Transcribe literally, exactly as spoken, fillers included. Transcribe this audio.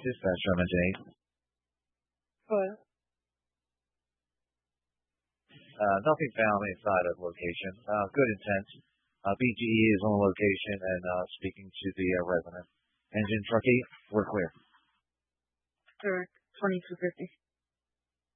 Dispatch, Sherman Jane. Hello. Uh, nothing found inside of location. Uh, good intent. Uh, B G E is on location and uh, speaking to the uh, resident. Engine truckee, we're clear. Correct. twenty-two fifty.